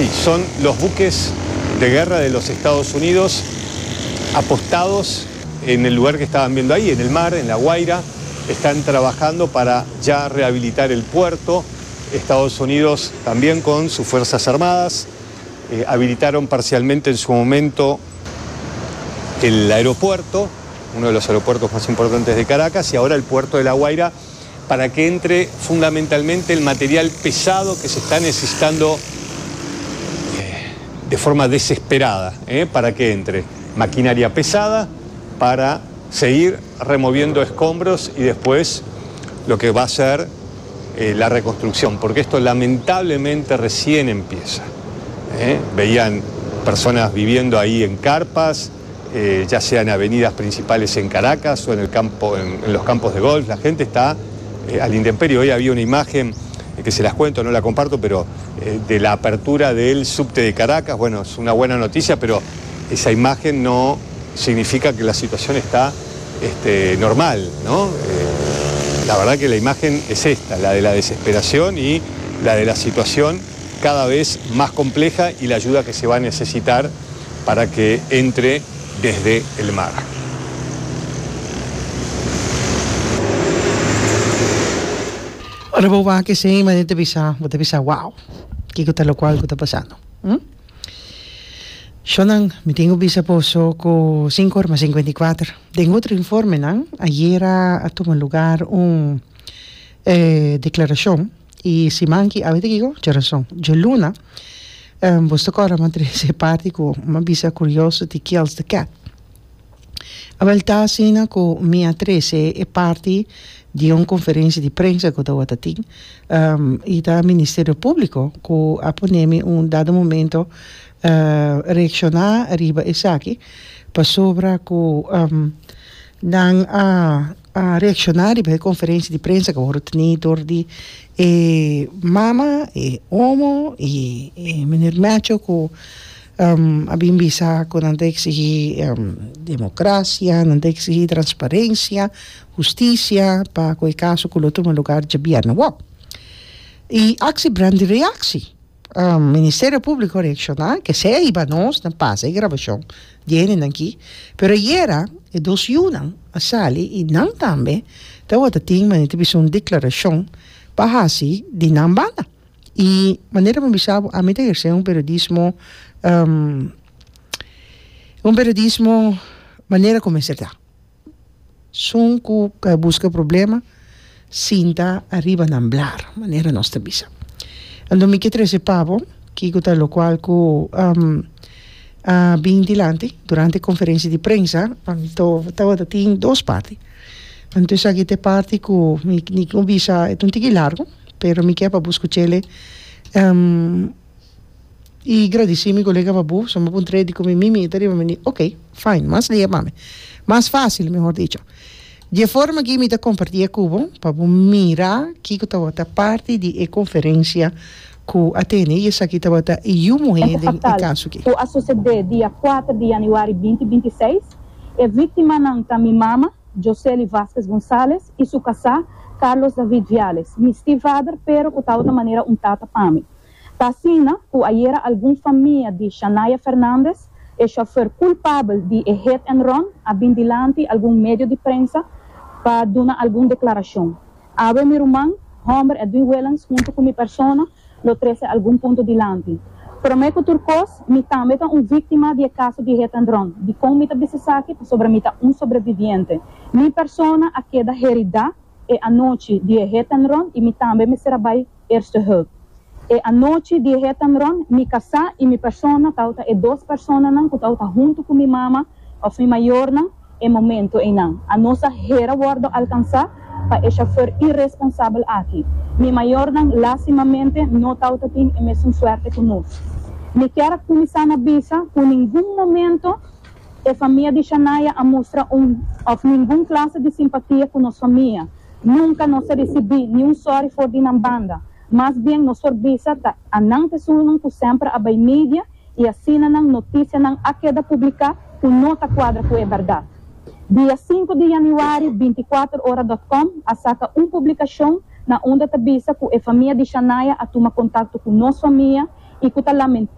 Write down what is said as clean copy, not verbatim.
son los buques de guerra de los Estados Unidos apostados en el lugar que estaban viendo ahí, en el mar, en La Guaira. Están trabajando para ya rehabilitar el puerto. Estados Unidos también con sus Fuerzas Armadas habilitaron parcialmente en su momento el aeropuerto, uno de los aeropuertos más importantes de Caracas, y ahora el puerto de La Guaira, para que entre fundamentalmente el material pesado que se está necesitando de forma desesperada, para que entre maquinaria pesada para seguir removiendo escombros y después lo que va a ser la reconstrucción, porque esto lamentablemente recién empieza. Veían personas viviendo ahí en carpas, ya sea en avenidas principales en Caracas o en el campo, en los campos de golf. La gente está al intemperie. Hoy había una imagen que se las cuento, no la comparto, pero de la apertura del subte de Caracas. Bueno, es una buena noticia, pero esa imagen no significa que la situación está normal, ¿no? La verdad que la imagen es esta, la de la desesperación y la de la situación cada vez más compleja y la ayuda que se va a necesitar para que entre desde el mar. Ahora vos vas a que sí, me te pisa, wow, ¿qué está lo cual que está pasando? Yo no me tengo visa poso con 5:54. Tengo otro informe, ¿no? Ayer a tomar lugar una declaración y si manchi, a ver qué digo, c'è razón. Yo luna, vos tocare se parte con una visa curiosa di Kills the Cat. A verità sina con mia 13 è parte di una conferenza di prensa che ho fatto e dal Ministero Pubblico che ha ponemi un dato momento reaccionare arriba e saki per sopra che dan a reaccionare per conferenze di prensa che ho tenuto di mama e uomo e meneer macho che abbiamo visto che non exige democracia, non exige trasparenza, giustizia per quel caso che lo toma lugar già bierno. Wow. E actie brandi reactie. Ministério Público reaccionar, que se iba nós na passa e gravação vienen aqui, pero era e dos unam a sali e não também então tem uma declaração para assim de não banda e maneira como bisabo a mim tem que ser um periodismo maneira como é certa som que busca problema sinta arriba a hablar maneira nossa bisa. En 2013 pavo, que è lo qual bin dilante durante conferenze di prensa, stavo in due parti. Entonces aquí te parte con mi visa è un tiki largo, pero mi chiapa buscucele e gradissimi collega babu, somos un tre di come mimi, ok, fine, más le mame. Más fácil, mejor dicho. De forma que me da compartir cubo para mirar que estava parte de conferência que a TNI essa aqui estava e uma mulher de caso aqui. O a suceder dia 4 de janeiro 2026 é vítima não minha mama Josely Vasquez Gonçalves e seu casal Carlos David Viales. Me estivadar pero que estava de maneira tata pami. Tasina que ayer algum família de Shania Fernandes é chofer culpável de hit and run a bindilante algum meio de prensa para dar alguma declaração. Abre meu irmão, Homer Edwin Wellens, junto com minha persona, lo trece algum ponto dilante. Prometo turcos, me também é vítima de caso de hit and run. De como me bisisaki, sobre me sobreviviente. Minha persona a queda herida é a noite de hit and run e me também me será by erste hulp. E a noite de hit and run, me casa e minha persona, tauta e duas personas que tauta junto com minha mama, ou minha maior não, é momento em não. A nossa hera guarda alcançar para o chofer irresponsável aqui. Mi maior não, lastimamente, não tauta tem a mesma sorte conosco. Me quero começar na visa, por nenhum momento, a família de Shania a mostrar nenhuma classe de simpatia com nossa família. Nunca nós recebi nenhum sorry for de banda. Mas bem, nossa visa a não pessoa que sempre a mídia e assina notícia a queda publicar com nota quadra que é verdade. Dia 5 de janeiro, 24horas.com, a saca uma publicação na onde tabisa que a família de Shania a tomar contato com nossa família e que está lamentando